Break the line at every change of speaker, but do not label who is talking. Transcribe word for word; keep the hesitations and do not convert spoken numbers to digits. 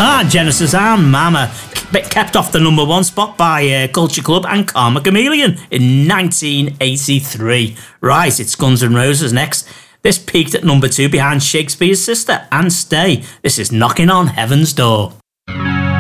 Ah, Genesis and Mama kept off the number one spot by uh, Culture Club and Karma Chameleon in nineteen eighty-three. Right, it's Guns N' Roses next. This peaked at number two behind Shakespeare's Sister and Stay. This is Knocking on Heaven's Door.